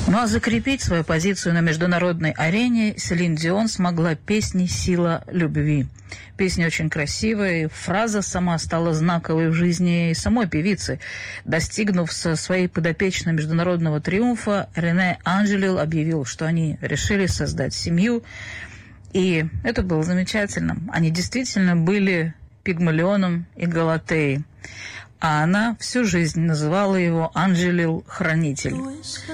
Ну а закрепить свою позицию на международной арене Селин Дион смогла песней «Сила любви». Песня очень красивая, и фраза сама стала знаковой в жизни самой певицы. Достигнув со своей подопечной международного триумфа, Рене Анжелил объявил, что они решили создать семью. И это было замечательно. Они действительно были Пигмалионом и Галатеей. А она всю жизнь называла его Анжелил-хранитель.